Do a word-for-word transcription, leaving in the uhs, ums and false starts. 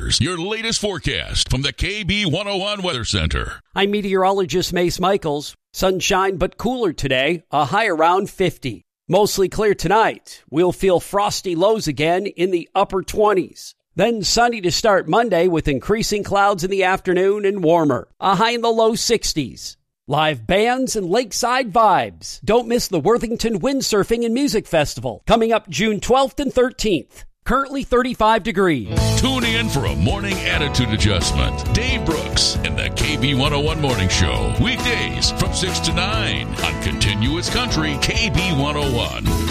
Here's your latest forecast from the K B one oh one Weather Center. I'm meteorologist Mace Michaels. Sunshine but cooler today, a high around fifty. Mostly clear tonight. We'll feel frosty lows again in the upper twenties. Then sunny to start Monday with increasing clouds in the afternoon and warmer, a high in the low sixties. Live bands and lakeside vibes. Don't miss the Worthington Windsurfing and Music Festival coming up June twelfth and thirteenth. Currently thirty-five degrees. Tune in for a morning attitude adjustment. Dave Brooks and the K B one oh one Morning Show. Weekdays from six to nine on Continuous Country K B one oh one.